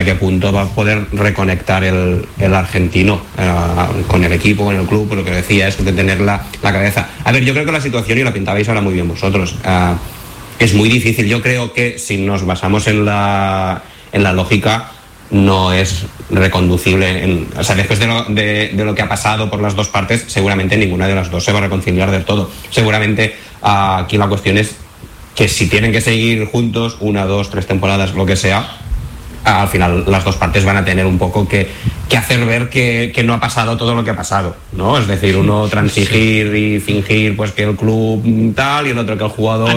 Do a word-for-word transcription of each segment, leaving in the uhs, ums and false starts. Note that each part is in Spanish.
qué punto va a poder reconectar el, el argentino uh, con el equipo, con el club, lo que decía es de tener la, la cabeza. A ver, yo creo que la situación, y la pintabais ahora muy bien vosotros, uh, es muy difícil. Yo creo que si nos basamos en la, en la lógica, no es reconducible. En, o sea, después de lo, de, de lo que ha pasado por las dos partes, seguramente ninguna de las dos se va a reconciliar del todo. Seguramente uh, aquí la cuestión es que si tienen que seguir juntos una, dos, tres temporadas, lo que sea, al final las dos partes van a tener un poco que, que hacer ver que, que no ha pasado todo lo que ha pasado, ¿no? Es decir, uno transigir y fingir pues que el club tal y el otro que el jugador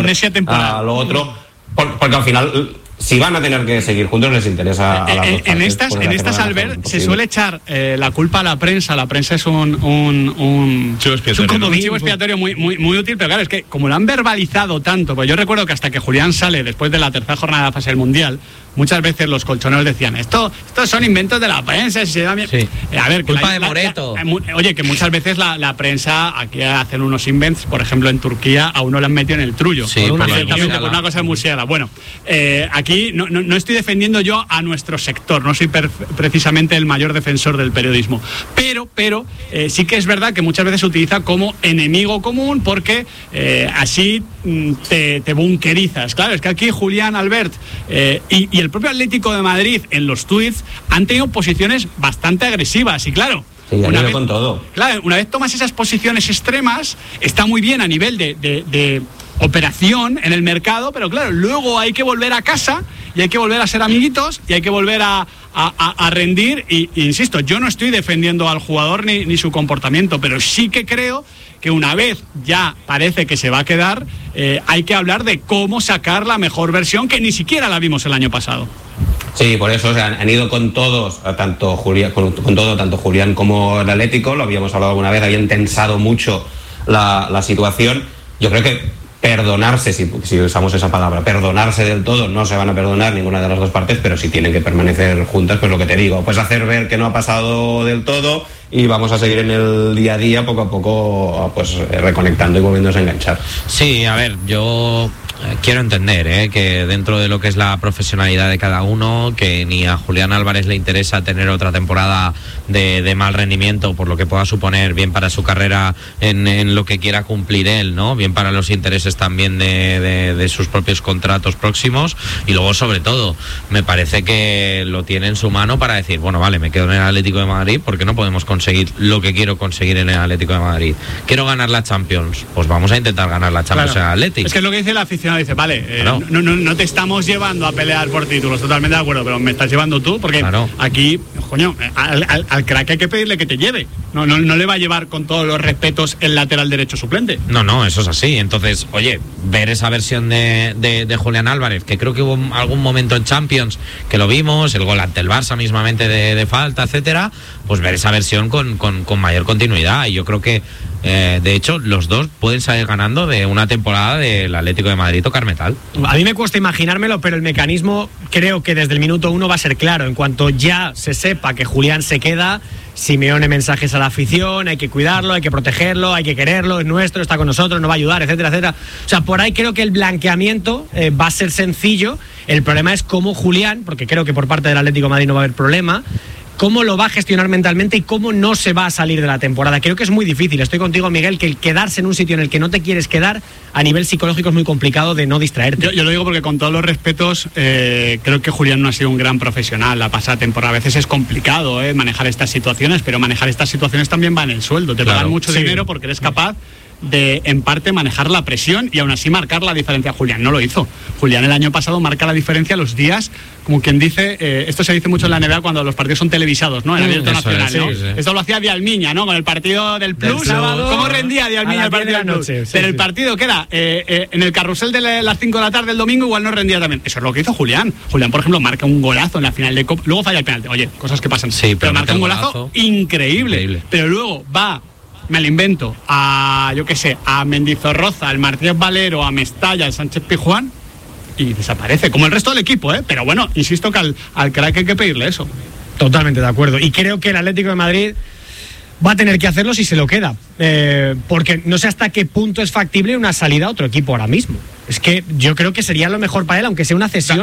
a lo otro, porque al final si van a tener que seguir juntos les interesa a las en, dos partes, en estas, en estas Albert, se suele echar eh, la culpa a la prensa. La prensa es un un, un, es un, un chivo expiatorio muy, muy, muy útil, pero claro, es que como lo han verbalizado tanto, pues yo recuerdo que hasta que Julián sale después de la tercera jornada de fase del Mundial, muchas veces los colchoneros decían, esto estos son inventos de la prensa, si se da bien. Sí. Eh, a ver, culpa la, de Moreto. La, la, oye, que muchas veces la, la prensa aquí hacen unos invents, por ejemplo en Turquía a uno le han metido en el trullo. Sí, por, por, una, por una cosa musiada. Bueno, eh, aquí no, no, no estoy defendiendo yo a nuestro sector, no soy per, precisamente el mayor defensor del periodismo, pero, pero eh, sí que es verdad que muchas veces se utiliza como enemigo común porque eh, así te, te bunkerizas. Claro, es que aquí Julián, Albert eh, y, y el propio Atlético de Madrid en los tuits han tenido posiciones bastante agresivas y claro, sí, una vez, con todo. Claro, una vez tomas esas posiciones extremas, está muy bien a nivel de, de, de operación en el mercado, pero claro, luego hay que volver a casa y hay que volver a ser amiguitos y hay que volver a, a, a rendir y, y insisto, yo no estoy defendiendo al jugador ni, ni su comportamiento, pero sí que creo que una vez ya parece que se va a quedar, eh, hay que hablar de cómo sacar la mejor versión, que ni siquiera la vimos el año pasado. Sí, por eso, o sea, han ido con todos, tanto Julián, con, con todo, tanto Julián como el Atlético, lo habíamos hablado alguna vez, habían tensado mucho la, la situación. Yo creo que perdonarse, si, si usamos esa palabra, perdonarse del todo, no se van a perdonar ninguna de las dos partes, pero si tienen que permanecer juntas, pues lo que te digo, pues hacer ver que no ha pasado del todo y vamos a seguir en el día a día, poco a poco, pues reconectando y volviéndose a enganchar. Sí, a ver, yo quiero entender ¿eh? que dentro de lo que es la profesionalidad de cada uno, que ni a Julián Álvarez le interesa tener otra temporada de, de mal rendimiento por lo que pueda suponer, bien para su carrera en, en lo que quiera cumplir él, ¿no? Bien para los intereses también de, de, de sus propios contratos próximos, y luego sobre todo me parece que lo tiene en su mano para decir, bueno, vale, me quedo en el Atlético de Madrid porque no podemos conseguir lo que quiero conseguir en el Atlético de Madrid. Quiero ganar la Champions, pues vamos a intentar ganar la Champions, claro, en el Atlético. Es que es lo que dice la afición. Dice, vale, eh, claro. no, no, no te estamos llevando a pelear por títulos, totalmente de acuerdo, pero me estás llevando tú, porque claro. aquí, coño, al, al, al crack hay que pedirle que te lleve. No, no, no le va a llevar con todos los respetos el lateral derecho suplente. No, no, eso es así. Entonces, oye, ver esa versión de, de, de Julián Álvarez, que creo que hubo algún momento en Champions que lo vimos, el gol ante el Barça mismamente de, de falta, etcétera, pues ver esa versión con, con, con mayor continuidad. Y yo creo que Eh, de hecho, los dos pueden salir ganando de una temporada del Atlético de Madrid o Carmetal. A mí me cuesta imaginármelo, pero el mecanismo creo que desde el minuto uno va a ser claro. En cuanto ya se sepa que Julián se queda, Simeone mensajes a la afición, hay que cuidarlo, hay que protegerlo, hay que quererlo, es nuestro, está con nosotros, nos va a ayudar, etcétera, etcétera. O sea, por ahí creo que el blanqueamiento eh, va a ser sencillo. El problema es cómo Julián, porque creo que por parte del Atlético de Madrid no va a haber problema, cómo lo va a gestionar mentalmente y cómo no se va a salir de la temporada. Creo que es muy difícil. Estoy contigo, Miguel, que el quedarse en un sitio en el que no te quieres quedar a nivel psicológico es muy complicado de no distraerte. Yo, yo lo digo porque con todos los respetos eh, creo que Julián no ha sido un gran profesional la pasada temporada. A veces es complicado eh, manejar estas situaciones, pero manejar estas situaciones también va en el sueldo. Te claro, pagan mucho sí. dinero porque eres capaz de, en parte, manejar la presión y aún así marcar la diferencia. Julián no lo hizo. Julián el año pasado marca la diferencia los días, como quien dice, eh, esto se dice mucho en la N B A cuando los partidos son televisados, ¿no? En Abierto mm, Nacional, es, ¿no? sí, sí. Esto lo hacía Dialmiña, ¿no? Con el partido del Plus. Del sábado, ¿Cómo rendía Dialmiña el partido del Plus? Noche, sí, Pero sí. el partido que era eh, eh, en el carrusel de las cinco de la tarde el domingo igual no rendía también. Eso es lo que hizo Julián. Julián, por ejemplo, marca un golazo en la final de Copa, luego falla el penalti. Oye, cosas que pasan. Sí, pero, pero marca un golazo, golazo increíble. increíble. Pero luego va, me lo invento, a, yo qué sé, a Mendizorroza, al Martínez Valero, a Mestalla, al Sánchez Pizjuán y desaparece, como el resto del equipo, ¿eh? Pero bueno, insisto que al, al crack hay que pedirle eso. Totalmente de acuerdo. Y creo que el Atlético de Madrid va a tener que hacerlo si se lo queda. Eh, porque no sé hasta qué punto es factible una salida a otro equipo ahora mismo. Es que yo creo que sería lo mejor para él, aunque sea una cesión.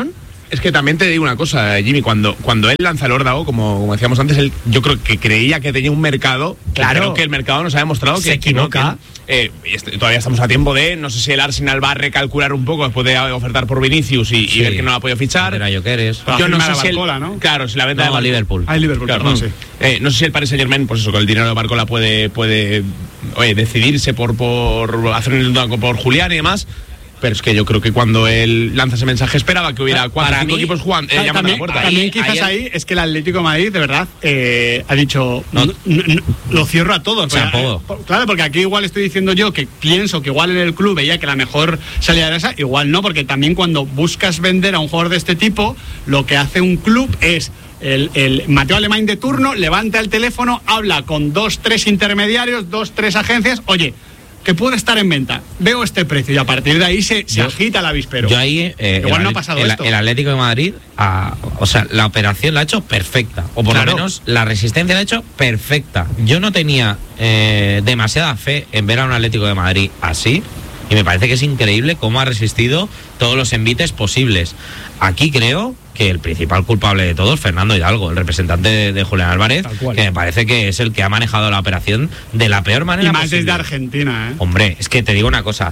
Es que también te digo una cosa, Jimmy, cuando, cuando él lanza el Ordao, como, como decíamos antes, él, yo creo que creía que tenía un mercado, claro, creo que el mercado nos ha demostrado que se equivoca. Que, eh, todavía estamos a tiempo de, no sé si el Arsenal va a recalcular un poco después de ofertar por Vinicius y, sí. y ver que no lo ha podido fichar. Era yo que eres. Yo no sé si el, Barcola, ¿no? Claro, si la venta no, de Liverpool. Ah, Liverpool, claro, perdón, no. sí. Eh, no sé si el Paris Saint-Germain, pues eso, con el dinero de Barcola puede, puede oye, decidirse por, por hacer un por Julián y demás. Pero es que yo creo que cuando él lanza ese mensaje esperaba que hubiera cuatro o cinco mí, equipos jugando, eh, llamando también, a la puerta. También ahí, quizás ahí, ahí es que el Atlético de Madrid, de verdad, eh, ha dicho, no, n- n- lo cierro a todos. Porque, eh, claro, porque aquí igual estoy diciendo yo que pienso que igual en el club veía que la mejor salida era esa, igual no, porque también cuando buscas vender a un jugador de este tipo, lo que hace un club es... El, el Mateo Alemán de turno levanta el teléfono, habla con dos, tres intermediarios, dos, tres agencias, oye, que puede estar en venta, veo este precio, y a partir de ahí se, se yo, agita el avispero. Yo ahí, eh, igual el, no ha pasado el, esto. El Atlético de Madrid, a, o sea, la operación la ha hecho perfecta, o por claro. lo menos la resistencia la ha hecho perfecta. Yo no tenía eh, demasiada fe en ver a un Atlético de Madrid así, y me parece que es increíble cómo ha resistido todos los envites posibles. Aquí creo que el principal culpable de todo es Fernando Hidalgo, el representante de, de Julián Álvarez, que me parece que es el que ha manejado la operación de la peor manera y más posible. desde Argentina, ¿eh? Hombre, es que te digo una cosa.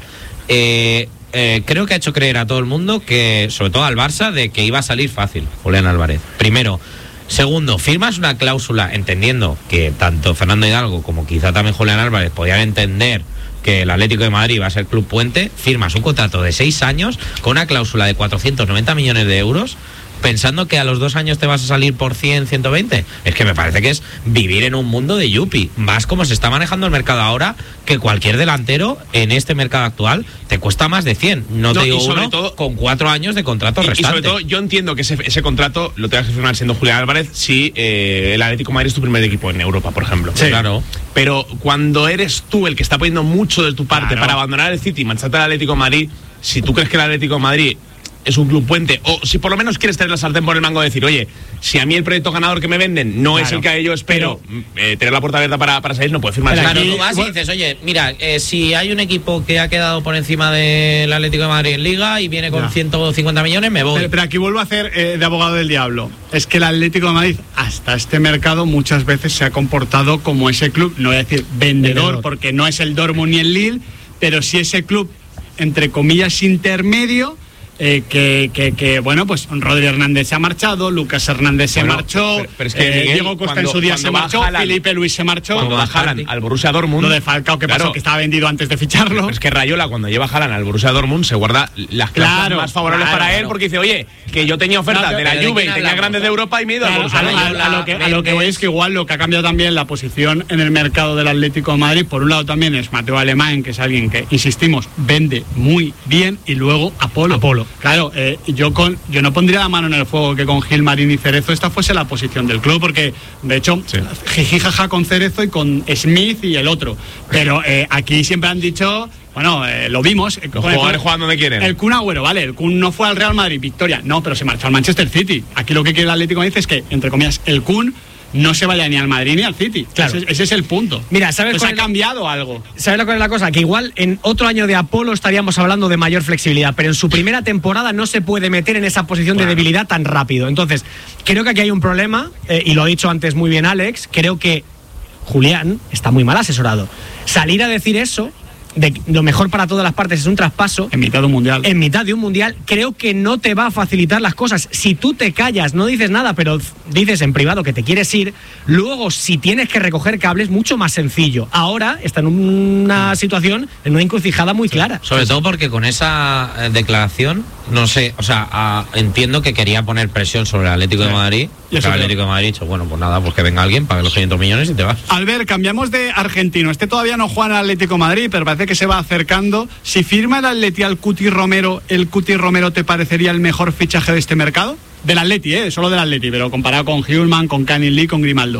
Eh, eh, creo que ha hecho creer a todo el mundo, que sobre todo al Barça, de que iba a salir fácil Julián Álvarez. Primero. Segundo, firmas una cláusula, entendiendo que tanto Fernando Hidalgo como quizá también Julián Álvarez podían entender que el Atlético de Madrid va a ser club puente, firmas un contrato de seis años con una cláusula de cuatrocientos noventa millones de euros, pensando que a los dos años te vas a salir por cien, ciento veinte. Es que me parece que es vivir en un mundo de yuppie, más como se está manejando el mercado ahora, que cualquier delantero en este mercado actual te cuesta más de cien. No, no te digo uno todo, con cuatro años de contrato y, restante. Y sobre todo, yo entiendo que ese, ese contrato lo tengas que firmar siendo Julián Álvarez si eh, el Atlético de Madrid es tu primer equipo en Europa, por ejemplo. Sí, claro. Pero cuando eres tú el que está poniendo mucho de tu parte claro. para abandonar el City y mancharte al Atlético de Madrid, si tú crees que el Atlético de Madrid es un club puente, o si por lo menos quieres tener la sartén por el mango de decir, oye, si a mí el proyecto ganador que me venden no claro. es el que yo espero, eh, tener la puerta abierta para, para salir, no puedes firmar. Claro, tú vas y dices, oye, mira, eh, si hay un equipo que ha quedado por encima del Atlético de Madrid en Liga y viene con ya. ciento cincuenta millones, me voy. Pero, pero aquí vuelvo a hacer eh, de abogado del diablo. Es que el Atlético de Madrid, hasta este mercado, muchas veces se ha comportado como ese club, no voy a decir vendedor, vendedor. porque no es el Dortmund ni el Lille, pero sí ese club, entre comillas, intermedio. Eh, que, que, que, bueno, pues Rodri Hernández se ha marchado, Lucas Hernández se bueno, marchó, pero, pero es que eh, Miguel, Diego Costa cuando, en su día se marchó, Haaland, Felipe Luis se marchó. Cuando va Haaland al Borussia Dortmund. Lo de Falcao, que claro, pasó, que estaba vendido antes de ficharlo. Pero es que Rayola, cuando lleva Haaland al Borussia Dortmund, se guarda las clases claro, más favorables claro, para él, claro. porque dice, oye, que yo tenía ofertas claro, de la Juve y tenía grandes de Europa y me he ido claro, al Borussia Dortmund. A, a, a, lo que, a lo que voy es que igual lo que ha cambiado también la posición en el mercado del Atlético de Madrid, por un lado también es Mateo Alemán, que es alguien que, insistimos, vende muy bien, y luego Apolo. Apolo. Claro, eh, yo con yo no pondría la mano en el fuego que con Gilmarín y Cerezo esta fuese la posición del club, porque de hecho sí. jiji jaja con Cerezo y con Smith y el otro, pero eh, aquí siempre han dicho, bueno, eh, lo vimos, los jugadores juegan donde quieren. El Kun Agüero, vale, el Kun no fue al Real Madrid, victoria, no, pero se marchó al Manchester City. Aquí lo que quiere el Atlético me dice es que, entre comillas, el Kun no se vaya ni al Madrid ni al City. Claro. Ese, ese es el punto. Mira, ¿sabes cuál ha cambiado algo? ¿Sabes cuál es la cosa? Que igual en otro año de Apolo estaríamos hablando de mayor flexibilidad, pero en su primera temporada no se puede meter en esa posición claro. de debilidad tan rápido. Entonces, creo que aquí hay un problema, eh, y lo ha dicho antes muy bien Alex, creo que Julián está muy mal asesorado. Salir a decir eso, de lo mejor para todas las partes es un traspaso en mitad de un mundial en mitad de un mundial, creo que no te va a facilitar las cosas. Si tú te callas, no dices nada, pero dices en privado que te quieres ir, luego si tienes que recoger cables, mucho más sencillo. Ahora está en una situación, en una encrucijada muy clara. Sobre todo porque con esa eh, declaración, no sé, o sea, a, entiendo que quería poner presión sobre el Atlético sí. de Madrid. Y el Atlético de Madrid ha dicho, bueno, pues nada, pues que venga alguien, pague los quinientos millones y te vas. Albert, cambiamos de argentino. Este todavía no juega en el Atlético de Madrid, pero parece que se va acercando. Si firma el Atleti al Cuti Romero, ¿el Cuti Romero te parecería el mejor fichaje de este mercado? Del Atleti, ¿eh? Solo del Atleti, pero comparado con Hjulman, con Canning Lee, con Grimaldo.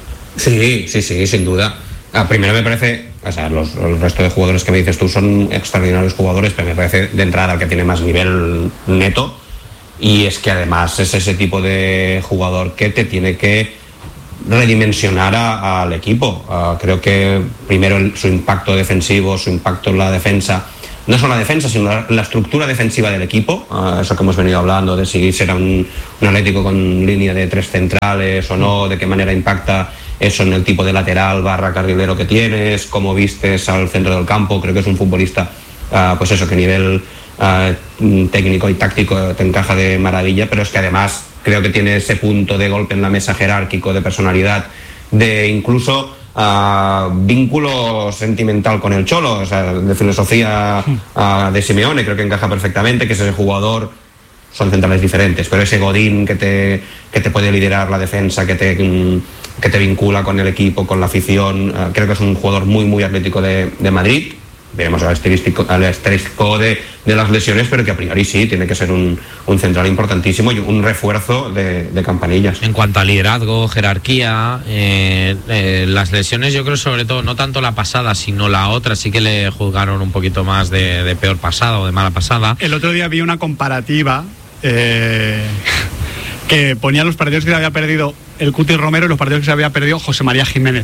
Sí, sí, sí, sin duda. Ah, primero me parece, o sea, los, el resto de jugadores que me dices tú son extraordinarios jugadores, pero me parece de entrada el que tiene más nivel neto. Y es que además es ese tipo de jugador que te tiene que redimensionar a, al equipo. Uh, creo que primero el, su impacto defensivo, su impacto en la defensa no solo la defensa, sino la, la estructura defensiva del equipo, uh, eso que hemos venido hablando, de si será un, un Atlético con línea de tres centrales o no, de qué manera impacta eso en el tipo de lateral barra carrilero que tienes, cómo vistes al centro del campo. Creo que es un futbolista, uh, pues eso, que a nivel uh, técnico y táctico te encaja de maravilla, pero es que además creo que tiene ese punto de golpe en la mesa jerárquico, de personalidad, de incluso uh, vínculo sentimental con el Cholo, o sea, de filosofía uh, de Simeone. Creo que encaja perfectamente, que es ese jugador, son centrales diferentes, pero ese Godín que te, que te puede liderar la defensa, que te, que te vincula con el equipo, con la afición. Uh, creo que es un jugador muy, muy atlético de, de Madrid. Veremos al estadístico, al estadístico de, de las lesiones, pero que a priori sí, tiene que ser un, un central importantísimo y un refuerzo de, de Campanillas. En cuanto a liderazgo, jerarquía, eh, eh, las lesiones, yo creo sobre todo, no tanto la pasada, sino la otra, sí que le juzgaron un poquito más de, de peor pasada o de mala pasada. El otro día vi una comparativa eh, que ponía los partidos que se había perdido el Cuti Romero y los partidos que se había perdido José María Jiménez.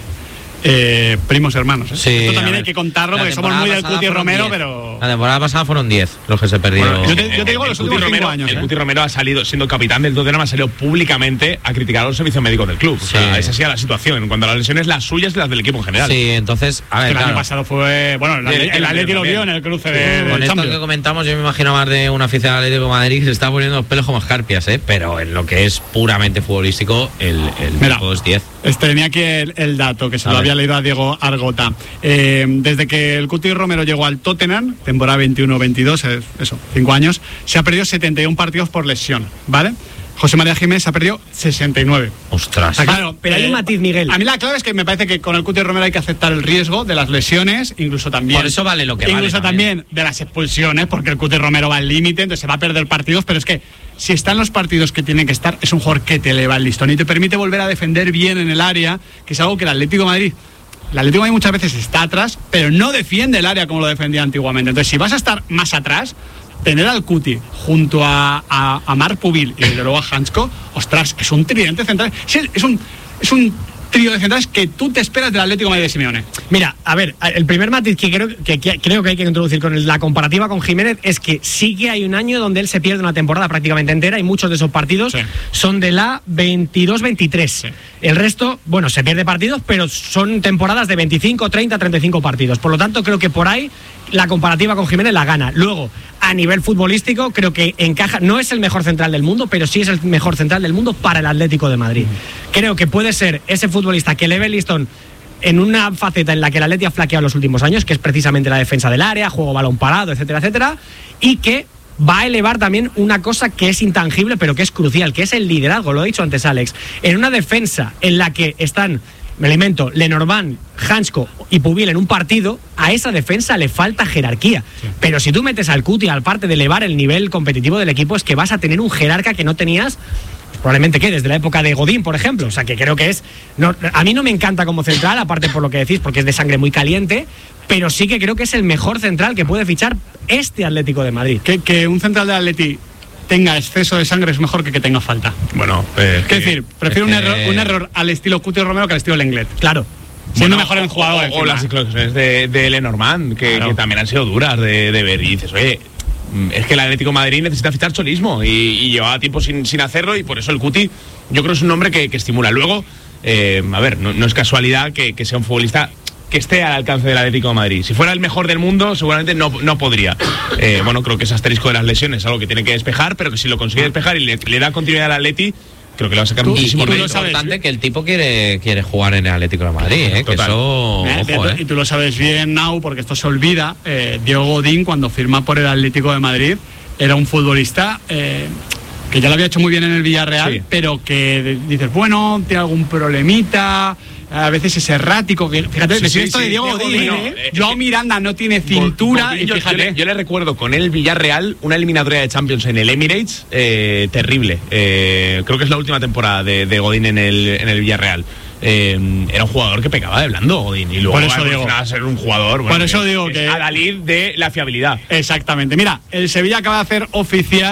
Eh, primos hermanos, ¿eh? Sí, esto también hay que contarlo porque somos muy del Cuti Romero, diez. Pero la temporada pasada fueron diez los que se perdieron. Bueno, yo, te, yo te digo los últimos cinco Romero, años. El ¿eh? Cuti Romero ha salido, siendo capitán del Tottenham, ha salido públicamente a criticar a los servicios médicos del club. O sea, Sí. esa ha sido la situación. En cuanto a las lesiones, las suyas y las del equipo en general. Sí, entonces, a ver, El claro, año pasado fue. Bueno, el, Sí, el Atleti lo también. vio en el cruce de, con del esto Champions. que comentamos, yo me imagino más de un aficionado al Atlético de Madrid que se está poniendo los pelos como escarpias, ¿eh? Pero en lo que es puramente futbolístico, el, el Mira, tipo es diez. Este, tenía aquí el, el dato que se A lo ver. había leído a Diego Argota. Eh, desde que el Cuti Romero llegó al Tottenham, temporada veintiuno veintidós, eh, eso, cinco años, se ha perdido setenta y uno partidos por lesión, ¿vale? José María Jiménez ha perdido sesenta y nueve. Ostras. Ah, claro, Pero hay eh, un matiz, Miguel. A mí la clave es que me parece que con el Cuti Romero hay que aceptar el riesgo de las lesiones, incluso también. Por eso vale lo que vale Incluso también. también de las expulsiones, porque el Cuti Romero va al límite, entonces se va a perder partidos, pero es que si está en los partidos que tiene que estar, es un jugador que te eleva el listón y te permite volver a defender bien en el área, que es algo que el Atlético de Madrid. El Atlético de Madrid muchas veces está atrás, pero no defiende el área como lo defendía antiguamente. Entonces, si vas a estar más atrás, tener al Cuti junto a, a, a Marc Pubil y luego a Hansko, ostras, es un tridente central. Sí, es un, es un trío de centrales que tú te esperas del Atlético de Madrid de Simeone. Mira, a ver, el primer matiz que creo que, que creo que hay que introducir con la comparativa con Jiménez es que sí que hay un año donde él se pierde una temporada prácticamente entera y muchos de esos partidos Sí. son de la veintidós veintitrés. Sí. El resto, bueno, se pierde partidos, pero son temporadas de veinticinco, treinta, treinta y cinco partidos. Por lo tanto, creo que por ahí la comparativa con Jiménez la gana. Luego, a nivel futbolístico, creo que encaja, no es el mejor central del mundo, pero sí es el mejor central del mundo para el Atlético de Madrid. Creo que puede ser ese futbolista que eleve el listón en una faceta en la que el Atleti ha flaqueado en los últimos años, que es precisamente la defensa del área, juego balón parado, etcétera, etcétera, y que va a elevar también una cosa que es intangible, pero que es crucial, que es el liderazgo, lo he dicho antes Alex. En una defensa en la que están, me alimento, Lenormand, Hansko y Pubil en un partido, a esa defensa le falta jerarquía. Sí. Pero si tú metes al Cuti al parte de elevar el nivel competitivo del equipo, es que vas a tener un jerarca que no tenías probablemente que desde la época de Godín, por ejemplo. O sea, que creo que es... No, a mí no me encanta como central, aparte por lo que decís, porque es de sangre muy caliente, pero sí que creo que es el mejor central que puede fichar este Atlético de Madrid. Que, que un central del Atleti tenga exceso de sangre es mejor que que tenga falta. Bueno, eh, es decir, prefiero es un, que... error, un error al estilo Cuti Romero que al estilo Lenglet. Claro. Siendo bueno, mejor en jugador. O, o las declaraciones de, de Lenormand, que, Claro. que también han sido duras de, de ver. Y dices, oye, es que el Atlético de Madrid necesita fichar cholismo y, y llevaba tiempo sin, sin hacerlo, y por eso el Cuti yo creo que es un nombre que, que estimula. Luego, eh, a ver, no, no es casualidad que, que sea un futbolista que esté al alcance del Atlético de Madrid. Si fuera el mejor del mundo, seguramente no, no podría. Eh, bueno, creo que ese asterisco de las lesiones es algo que tiene que despejar, pero que si lo consigue despejar y le, le da continuidad al Atleti, creo que le va a sacar Tú- muchísimo y tú lo rédito. sabes. importante que el tipo quiere, quiere jugar en el Atlético de Madrid, ¿eh? Que Total. eso, Eh, ojo, de- ¿eh? Y tú lo sabes bien, Nau, porque esto se olvida. Eh, Diego Godín, cuando firma por el Atlético de Madrid, era un futbolista eh, que ya lo había hecho muy bien en el Villarreal, Sí. pero que de- dices, bueno, tiene algún problemita, a veces es errático. Fíjate, Sí, decir sí, esto sí, de Diego Diego Godín, Godín, ¿eh? no, eh, Joao eh, Miranda no tiene cintura, Godín, y yo, yo fíjate. le, yo le recuerdo con el Villarreal una eliminatoria de Champions en el Emirates eh, terrible. Eh, creo que es la última temporada de, de Godín en el, en el Villarreal. Eh, era un jugador que pecaba de blando, Godín, y luego Por eso ha evolucionado digo. a ser un jugador. Por eso digo es que- Adalid de la fiabilidad. Exactamente. Mira, el Sevilla acaba de hacer oficial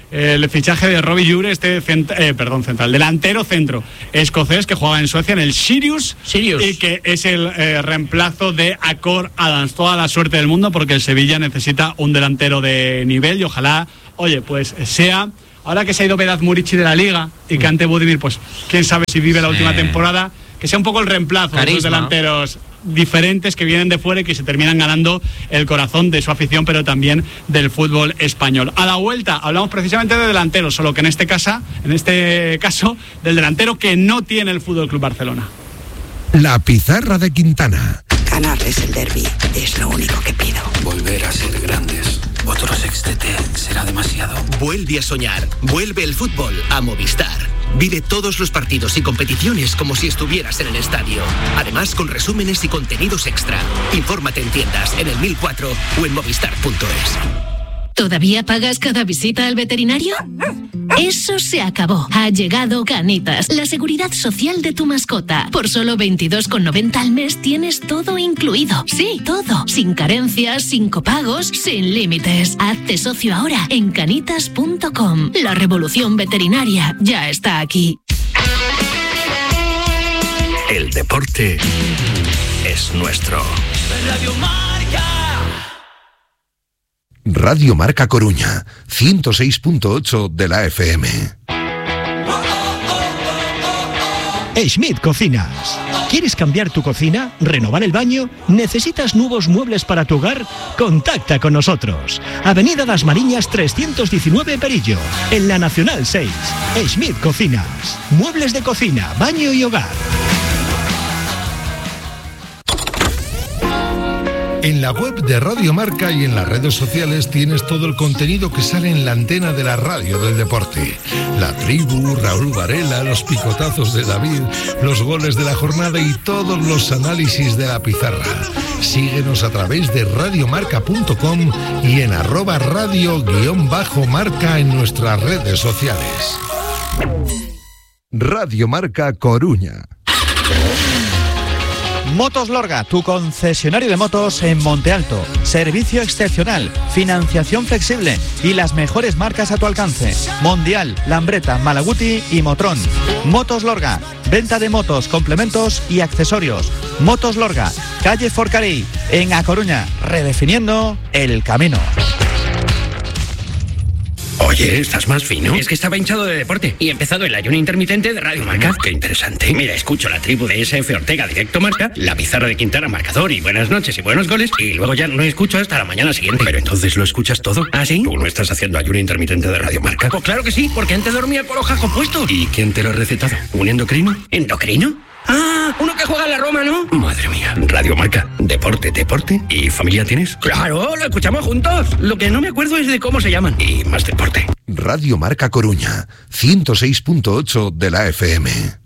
el fichaje de Robbie Jure, este cent eh, perdón, central, delantero centro escocés que juega en Suecia en el Sirius, Sirius. y que es el eh, reemplazo de Acor Adams. Toda la suerte del mundo porque el Sevilla necesita un delantero de nivel y ojalá, oye, pues sea... Ahora que se ha ido Vedat Murici de la Liga y que ante Budimir, pues quién sabe si vive la última temporada, que sea un poco el reemplazo de los delanteros diferentes que vienen de fuera y que se terminan ganando el corazón de su afición, pero también del fútbol español. A la vuelta hablamos precisamente de delanteros, solo que en este caso, en este caso, del delantero que no tiene el Fútbol Club Barcelona. La pizarra de Quintana. Ganarles el derbi es lo único que pido. Volver a ser grandes. Otro sextete será demasiado. Vuelve a soñar. Vuelve el fútbol a Movistar. Vive todos los partidos y competiciones como si estuvieras en el estadio. Además, con resúmenes y contenidos extra. Infórmate en tiendas, en el mil cuatro o en movistar punto es. ¿Todavía pagas cada visita al veterinario? Eso se acabó. Ha llegado Canitas, la seguridad social de tu mascota. Por solo veintidós con noventa al mes tienes todo incluido. Sí, todo. Sin carencias, sin copagos, sin límites. Hazte socio ahora en canitas punto com. La revolución veterinaria ya está aquí. El deporte es nuestro. Radio Marca. Radio Marca Coruña, ciento seis punto ocho de la F M. Schmidt Cocinas. ¿Quieres cambiar tu cocina? ¿Renovar el baño? ¿Necesitas nuevos muebles para tu hogar? Contacta con nosotros. Avenida Das Mariñas trescientos diecinueve Perillo, en la Nacional seis. Schmidt Cocinas. Muebles de cocina, baño y hogar. En la web de Radio Marca y en las redes sociales tienes todo el contenido que sale en la antena de la radio del deporte. La tribu, Raúl Varela, los picotazos de David, los goles de la jornada y todos los análisis de la pizarra. Síguenos a través de radiomarca punto com y en arroba radio guión bajo marca en nuestras redes sociales. Radio Marca Coruña. Motos Lorga, tu concesionario de motos en Monte Alto. Servicio excepcional, financiación flexible y las mejores marcas a tu alcance. Mondial, Lambretta, Malaguti y Motrón. Motos Lorga, venta de motos, complementos y accesorios. Motos Lorga, calle Forcarí, en A Coruña, redefiniendo el camino. Oye, ¿estás más fino? Es que estaba hinchado de deporte y he empezado el ayuno intermitente de Radio Marca. Qué interesante. Mira, escucho la tribu de S F Ortega Directo Marca, la pizarra de Quintana Marcador y buenas noches y buenos goles, y luego ya no escucho hasta la mañana siguiente. Pero entonces lo escuchas todo. ¿Ah, sí? ¿Tú no estás haciendo ayuno intermitente de Radio Marca? Pues claro que sí, porque antes dormía con los jajos puestos. ¿Y quién te lo ha recetado? ¿Un endocrino? ¿Endocrino? Ah, uno que juega en la Roma, ¿no? Madre mía, Radio Marca, deporte, deporte. ¿Y familia tienes? Claro, lo escuchamos juntos. Lo que no me acuerdo es de cómo se llaman. Y más deporte. Radio Marca Coruña, ciento seis punto ocho de la F M.